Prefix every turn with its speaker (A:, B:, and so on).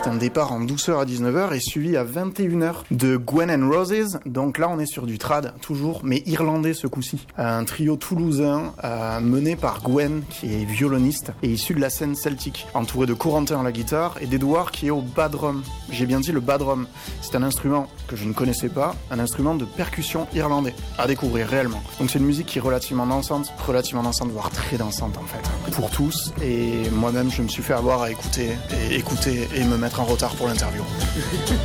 A: C'est un départ en douceur à 19h et suivi à 21h de Gwen and Roses. Donc là, on est sur du trad, toujours, mais irlandais ce coup-ci. Un trio toulousain mené par Gwen, qui est violoniste et issu de la scène celtique, entouré de Corentin à la guitare et d'Edouard qui est au bas drum. J'ai bien dit le bas drum. C'est un instrument que je ne connaissais pas, un instrument de percussion irlandais, à découvrir réellement. Donc c'est une musique qui est relativement dansante, voire très dansante en fait, pour tous. Et moi-même, je me suis fait avoir à écouter et me mettre en retard pour l'interview.